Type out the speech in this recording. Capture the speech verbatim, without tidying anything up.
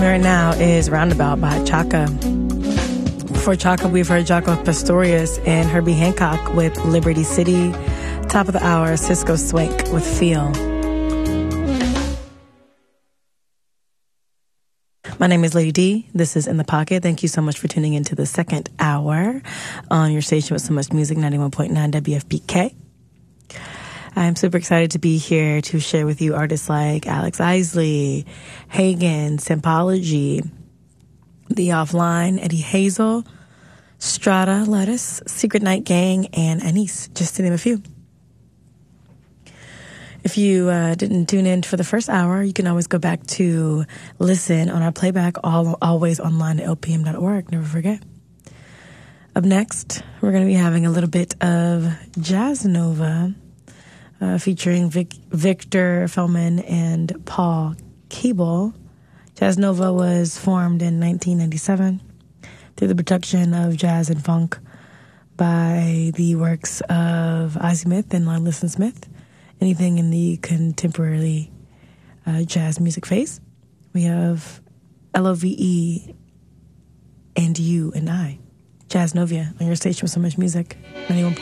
Right now is Roundabout by Chaka. Before Chaka, we've heard Jaco Pastorius and Herbie Hancock with Liberty City. Top of the hour, Cisco Swank with Feel. My name is Lady D. This is In the Pocket. Thank you so much for tuning into the second hour on your station with so much music, ninety-one point nine W F P K. I'm super excited to be here to share with you artists like Alex Isley, Hagen, Sympology, The Offline, Eddie Hazel, Strata, Lettuce, Secret Night Gang, and Anise, just to name a few. If you uh, didn't tune in for the first hour, you can always go back to listen on our playback, all, always online at L P M dot org. Never forget. Up next, we're going to be having a little bit of Jazz Nova, Uh, featuring Vic, Victor Feldman and Paul Keeble. Jazz Nova was formed in nineteen ninety-seven through the production of jazz and funk by the works of Azimith and Lon Listen Smith. Anything in the contemporary uh, jazz music phase. We have L O V E and You and I. Jazz Novia on your station with so much music. ninety-one